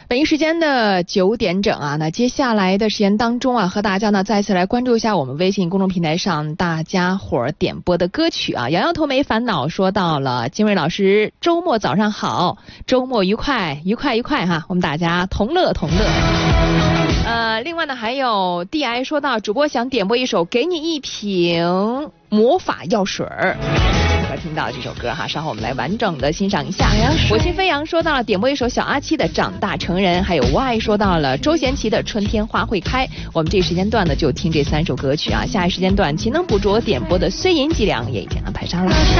北京时间的9点整啊，那接下来的时间当中啊，和大家呢再次来关注一下我们微信公众平台上大家伙儿点播的歌曲啊。摇摇头没烦恼说到了金瑞老师周末早上好，周末愉快哈，我们大家同乐。另外呢还有 DI 说到主播想点播一首给你一瓶魔法药水儿。听到这首歌哈，稍后我们来完整的欣赏一下。我心飞扬说到了点播一首小阿七的《长大成人》，还有 Y 说到了周贤齐的《春天花会开》。我们这时间段呢就听这3首歌曲啊，下一时间段勤能捕捉点播的碎银几两也已经安排上了。